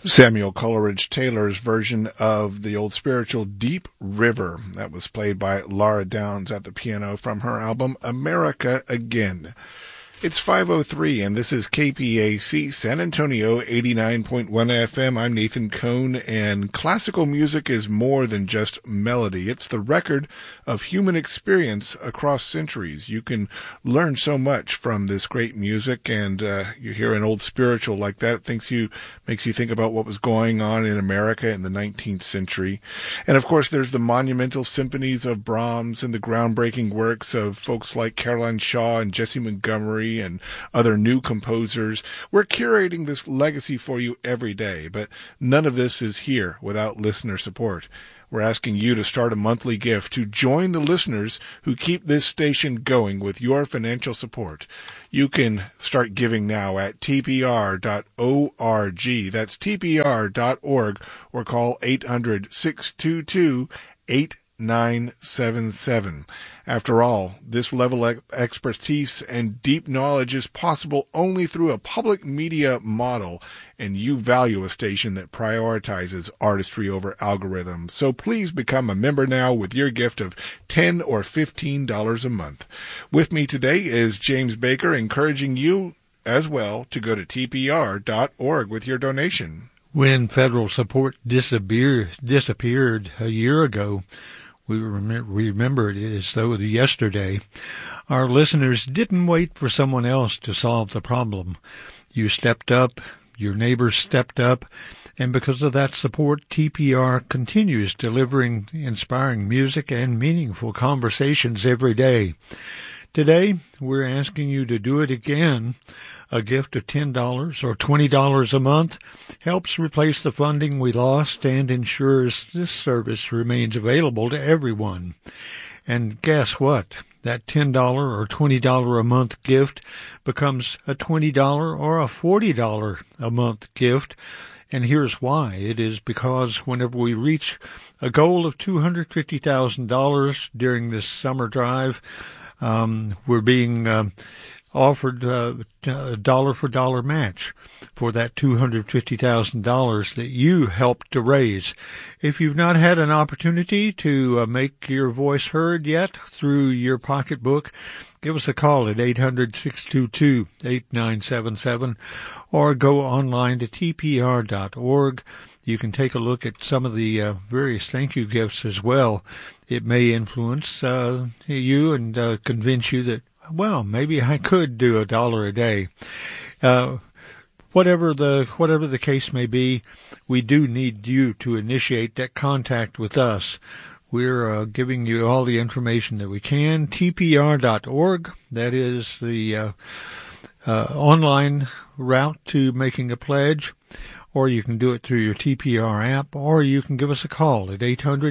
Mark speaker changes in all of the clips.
Speaker 1: Samuel Coleridge Taylor's version of the old spiritual Deep River. That was played by Laura Downs at the piano from her album America Again. It's 5:03, and this is KPAC San Antonio 89.1 FM. I'm Nathan Cohn, and classical music is more than just melody. It's the record of human experience across centuries. You can learn so much from this great music, and you hear an old spiritual like that, makes you think about what was going on in America in the 19th century. And of course, there's the monumental symphonies of Brahms and the groundbreaking works of folks like Caroline Shaw and Jessie Montgomery and other new composers. We're curating this legacy for you every day, but none of this is here without listener support. We're asking you to start a monthly gift to join the listeners who keep this station going with your financial support. You can start giving now at tpr.org. That's tpr.org, or call 800-622-8977. After all, this level of expertise and deep knowledge is possible only through a public media model, and you value a station that prioritizes artistry over algorithms. So please become a member now with your gift of $10 or $15 a month. With me today is James Baker, encouraging you as well to go to tpr.org with your donation.
Speaker 2: When federal support disappeared a year ago, we remember it as though yesterday. Our listeners didn't wait for someone else to solve the problem. You stepped up, your neighbors stepped up, and because of that support, TPR continues delivering inspiring music and meaningful conversations every day. Today, we're asking you to do it again. A gift of $10 or $20 a month helps replace the funding we lost and ensures this service remains available to everyone. And guess what? That $10 or $20 a month gift becomes a $20 or a $40 a month gift. And here's why. It is because whenever we reach a goal of $250,000 during this summer drive, we're being offered a dollar-for-dollar match for that $250,000 that you helped to raise. If you've not had an opportunity to make your voice heard yet through your pocketbook, give us a call at 800-622-8977 or go online to tpr.org. You can take a look at some of the various thank you gifts as well. It may influence you and convince you that, well, maybe I could do $1 a day. Whatever the case may be, we do need you to initiate that contact with us. We're giving you all the information that we can. TPR.org, that is the online route to making a pledge. Or you can do it through your TPR app, or you can give us a call at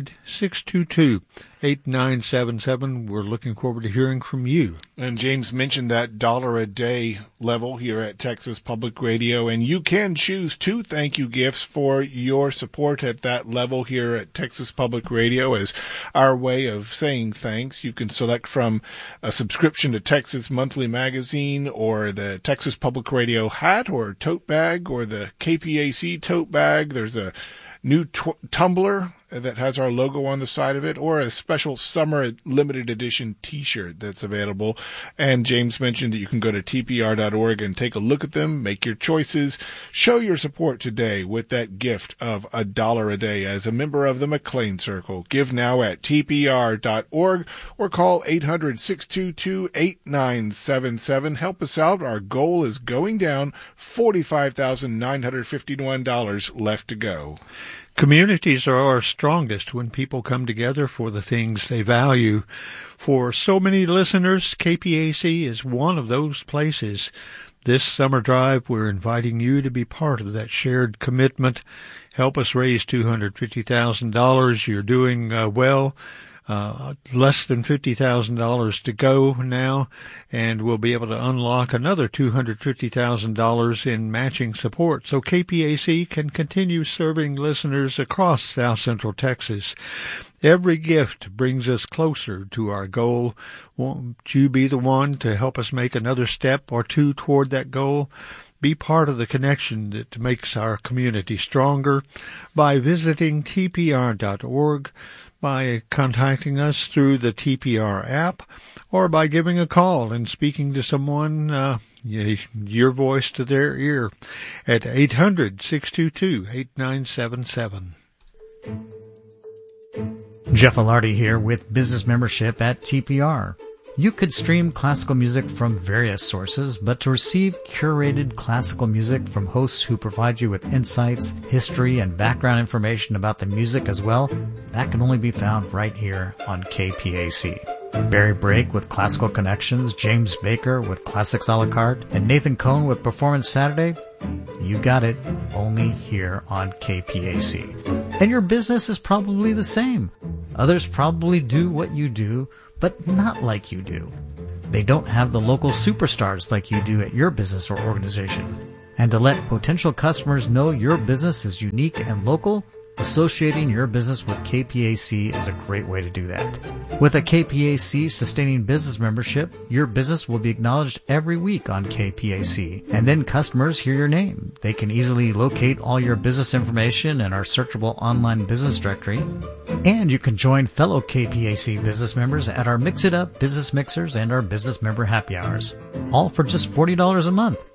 Speaker 2: 800-622-8977. We're looking forward to hearing from you.
Speaker 1: And James mentioned that $1 a day level here at Texas Public Radio, and you can choose 2 thank you gifts for your support at that level here at Texas Public Radio as our way of saying thanks. You can select from a subscription to Texas Monthly Magazine, or the Texas Public Radio hat or tote bag, or the KPAC tote bag. There's a new tumbler that has our logo on the side of it, or a special summer limited edition t-shirt that's available. And James mentioned that you can go to tpr.org and take a look at them, make your choices, show your support today with that gift of $1 a day as a member of the McLean Circle. Give now at tpr.org or call 800-622-8977. Help us out. Our goal is going down, $45,951 left to go.
Speaker 2: Communities are our strongest when people come together for the things they value. For so many listeners, KPAC is one of those places. This summer drive, we're inviting you to be part of that shared commitment. Help us raise $250,000. You're doing well. Less than $50,000 to go now, and we'll be able to unlock another $250,000 in matching support so KPAC can continue serving listeners across South Central Texas. Every gift brings us closer to our goal. Won't you be the one to help us make another step or two toward that goal? Be part of the connection that makes our community stronger by visiting tpr.org, by contacting us through the TPR app, or by giving a call and speaking to someone, your voice to their ear at 800-622-8977.
Speaker 3: Jeff Ilardi here with Business Membership at TPR. You could stream classical music from various sources, but to receive curated classical music from hosts who provide you with insights, history, and background information about the music as well, that can only be found right here on KPAC. Barry Brake with Classical Connections, James Baker with Classics a la carte, and Nathan Cohn with Performance Saturday. You got it, only here on KPAC. And your business is probably the same. Others probably do what you do, but not like you do. They don't have the local superstars like you do at your business or organization. And to let potential customers know your business is unique and local, associating your business with KPAC is a great way to do that. With a KPAC Sustaining Business Membership, your business will be acknowledged every week on KPAC, and then customers hear your name. They can easily locate all your business information in our searchable online business directory, and you can join fellow KPAC business members at our Mix It Up business mixers and our business member happy hours, all for just $40 a month.